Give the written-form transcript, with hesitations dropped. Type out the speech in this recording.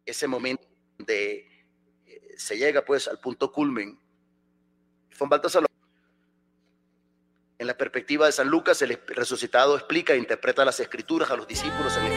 ese momento de se llega pues al punto culmen. Von Balthasar, en la perspectiva de San Lucas, el resucitado explica e interpreta las escrituras a los discípulos en